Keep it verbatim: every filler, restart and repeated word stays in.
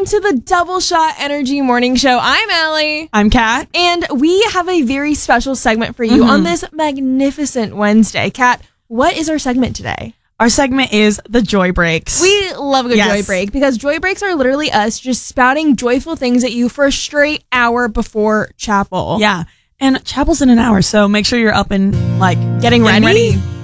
to the Double Shot Energy Morning Show. I'm Allie. I'm Kat. And we have a very special segment for you mm-hmm. on this magnificent Wednesday. Kat, what is our segment today? Our segment is the Joy Breaks. We love a good yes. Joy Break because Joy Breaks are literally us just spouting joyful things at you for a straight hour before chapel. Yeah. And chapel's in an hour, so make sure you're up and like getting, getting ready. ready.